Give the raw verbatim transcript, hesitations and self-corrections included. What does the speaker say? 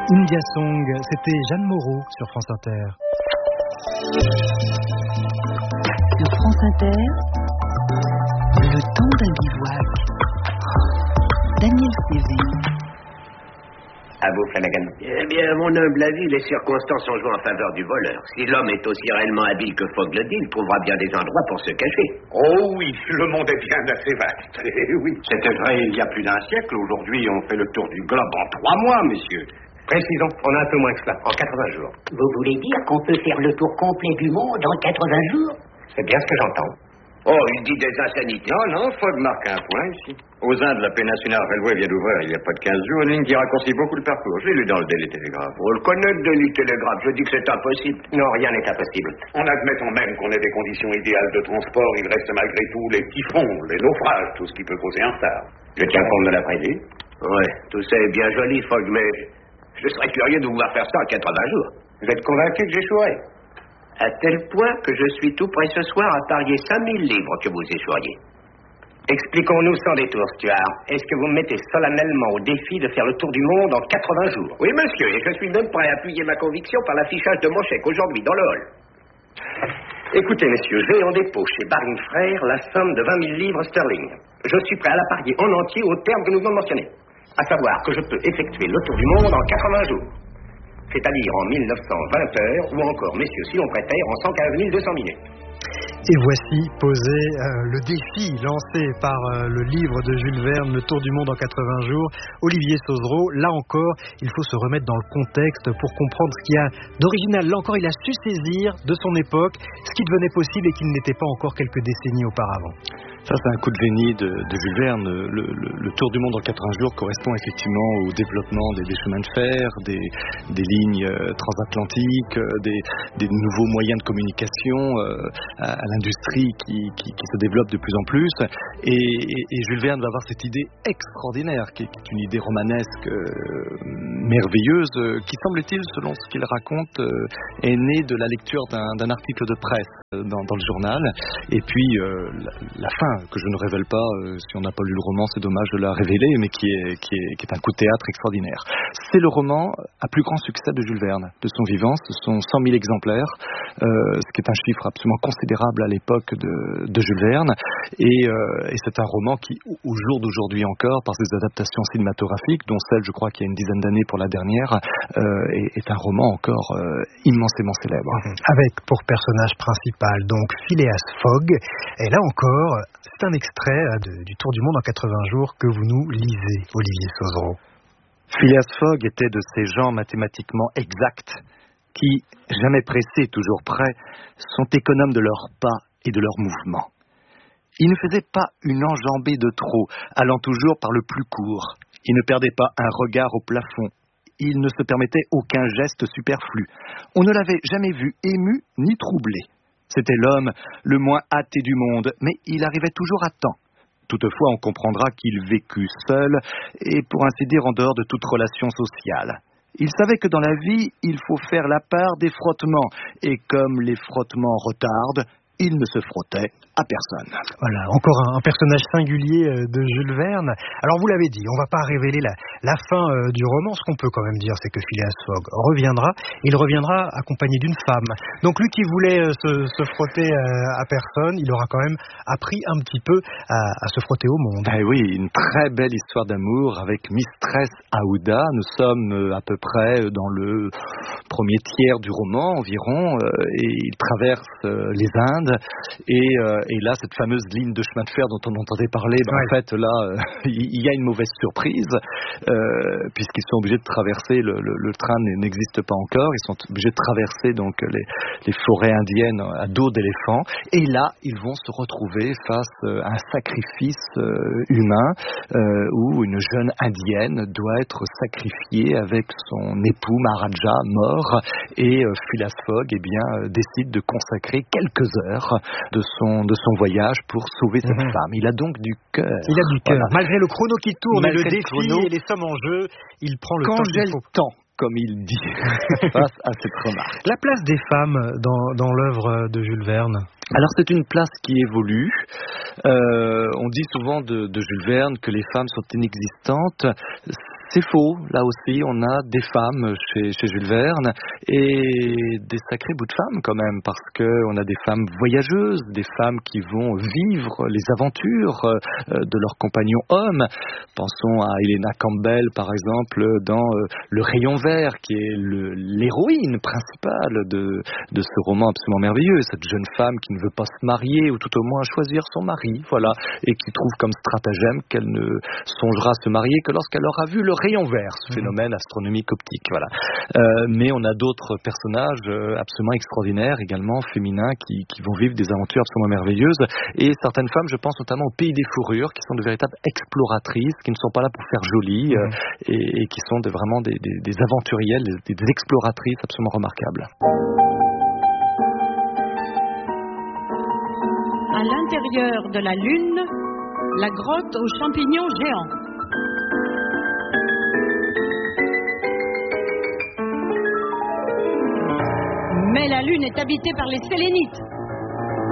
India Song, c'était Jeanne Moreau sur France Inter. Sur France Inter, le temps d'un bivouac. Daniel Cévé. À vous, Flanagan. Eh bien, à mon humble avis, les circonstances ont joué en faveur du voleur. Si l'homme est aussi réellement habile que Fogg le dit, il trouvera bien des endroits pour se cacher. Oh oui, le monde est bien assez vaste. Eh oui. C'était vrai il y a plus d'un siècle. Aujourd'hui, on fait le tour du globe en trois mois, messieurs. Précisons, on a un peu moins que cela, en quatre-vingts jours. Vous voulez dire qu'on peut faire le tour complet du monde en quatre-vingts jours? C'est bien ce que j'entends. Oh, il dit des insanités. Non, non, Fogg marque un point ici. Aux Indes, la Peninsular Railway vient d'ouvrir il n'y a pas de quinze jours, une ligne qui raccourcit beaucoup le parcours. Je l'ai lu dans le Daily Telegraph. On le connaît, le Daily Telegraph. Je dis que c'est impossible. Non, rien n'est impossible. En admettant même qu'on ait des conditions idéales de transport, il reste malgré tout les typhons, les naufrages, tout ce qui peut causer un retard. Je tiens compte de la prédit. Ouais, tout ça est bien joli, Fogg, mais je serais curieux de vous voir faire ça en quatre-vingts jours. Vous êtes convaincu que j'échouerai? À tel point que je suis tout prêt ce soir à parier cinq mille livres que vous échoueriez. Expliquons-nous sans détour, Stuart. Est-ce que vous me mettez solennellement au défi de faire le tour du monde en quatre-vingts jours? Oui, monsieur, et je suis même prêt à appuyer ma conviction par l'affichage de mon chèque aujourd'hui dans le hall. Écoutez, messieurs, j'ai en dépôt chez Baring Frères la somme de vingt mille livres sterling. Je suis prêt à la parier en entier au terme que nous venons de mentionner. À savoir que je peux effectuer le tour du monde en quatre-vingts jours. C'est-à-dire en mille neuf cent vingt heures, ou encore, messieurs, si l'on préfère, en cent quinze mille deux cents minutes. Et voici posé euh, le défi lancé par euh, le livre de Jules Verne, Le Tour du Monde en quatre-vingts jours. Olivier Sauzereau, là encore, il faut se remettre dans le contexte pour comprendre ce qu'il y a d'original. Là encore, il a su saisir de son époque ce qui devenait possible et qui n'était pas encore quelques décennies auparavant. Ça, c'est un coup de génie de, de Jules Verne. Le, le, le Tour du monde en quatre-vingts jours correspond effectivement au développement des, des chemins de fer, des, des lignes euh, transatlantiques, euh, des, des nouveaux moyens de communication, euh, à, à l'industrie qui, qui, qui se développe de plus en plus. Et, et, et Jules Verne va avoir cette idée extraordinaire, qui est, qui est une idée romanesque euh, merveilleuse, euh, qui semble-t-il, selon ce qu'il raconte, euh, est née de la lecture d'un, d'un article de presse euh, dans, dans le journal. Et puis, euh, la, la fin, que je ne révèle pas, euh, si on n'a pas lu le roman, c'est dommage de la révéler, mais qui est, qui est, qui est un coup de théâtre extraordinaire. C'est le roman à plus grand succès de Jules Verne, de son vivant. Ce sont cent mille exemplaires, euh, ce qui est un chiffre absolument considérable à l'époque de, de Jules Verne. Et, euh, et c'est un roman qui, au jour d'aujourd'hui encore, par ses adaptations cinématographiques, dont celle, je crois, qu'il y a une dizaine d'années pour la dernière, euh, est, est un roman encore euh, immensément célèbre. Avec pour personnage principal, donc, Phileas Fogg. Et là encore, c'est un extrait de, du Tour du monde en quatre-vingts jours que vous nous lisez, Olivier Sauzereau. Phileas Fogg était de ces gens mathématiquement exacts qui, jamais pressés, toujours prêts, sont économes de leurs pas et de leurs mouvements. Il ne faisait pas une enjambée de trop, allant toujours par le plus court. Il ne perdait pas un regard au plafond. Il ne se permettait aucun geste superflu. On ne l'avait jamais vu ému ni troublé. C'était l'homme le moins hâté du monde, mais il arrivait toujours à temps. Toutefois, on comprendra qu'il vécut seul et, pour ainsi dire, en dehors de toute relation sociale. Il savait que dans la vie, il faut faire la part des frottements, et comme les frottements retardent, il ne se frottait à personne. Voilà, encore un, un personnage singulier de Jules Verne. Alors vous l'avez dit, on ne va pas révéler la, la fin euh, du roman. Ce qu'on peut quand même dire, c'est que Phileas Fogg reviendra. Il reviendra accompagné d'une femme. Donc lui qui voulait euh, se, se frotter euh, à personne, il aura quand même appris un petit peu à, à se frotter au monde. Eh oui, une très belle histoire d'amour avec Mistress Aouda. Nous sommes euh, à peu près dans le premier tiers du roman environ, euh, et il traverse euh, les Indes. Et, euh, et là, cette fameuse ligne de chemin de fer dont on entendait parler, ben, ouais. en fait, là, euh, il y a une mauvaise surprise, euh, puisqu'ils sont obligés de traverser, le, le, le train n'existe pas encore, ils sont obligés de traverser donc les, les forêts indiennes à dos d'éléphants. Et là, ils vont se retrouver face à un sacrifice euh, humain, euh, où une jeune indienne doit être sacrifiée avec son époux Maharaja mort. Et euh, Phileas Fogg, eh bien, euh, décide de consacrer quelques heures de son, de son voyage pour sauver cette mmh. femme. Il a donc du cœur. Il a du cœur. Voilà. Malgré le chrono qui tourne, Malgré et le le défi chrono, et les sommes en jeu, il prend le quand temps. Quand j'ai le temps, comme il dit, face à cette remarque. La place des femmes dans, dans l'œuvre de Jules Verne. Alors c'est une place qui évolue. Euh, on dit souvent de, de Jules Verne que les femmes sont inexistantes. c'est faux. Là aussi, on a des femmes chez, chez Jules Verne et des sacrés bouts de femmes quand même, parce qu'on a des femmes voyageuses, des femmes qui vont vivre les aventures de leurs compagnons hommes. Pensons à Helena Campbell, par exemple, dans Le Rayon Vert, qui est le, l'héroïne principale de, de ce roman absolument merveilleux. Cette jeune femme qui ne veut pas se marier, ou tout au moins choisir son mari, voilà, et qui trouve comme stratagème qu'elle ne songera à se marier que lorsqu'elle aura vu le rayon vert, ce phénomène astronomique optique, voilà. Euh, mais on a d'autres personnages euh, absolument extraordinaires, également féminins, qui, qui vont vivre des aventures absolument merveilleuses. Et certaines femmes, je pense notamment au Pays des Fourrures, qui sont de véritables exploratrices, qui ne sont pas là pour faire joli, euh, et, et qui sont de, vraiment des, des, des aventurielles, des, des exploratrices absolument remarquables. À l'intérieur de la Lune, la grotte aux champignons géants. Mais la Lune est habitée par les Sélénites.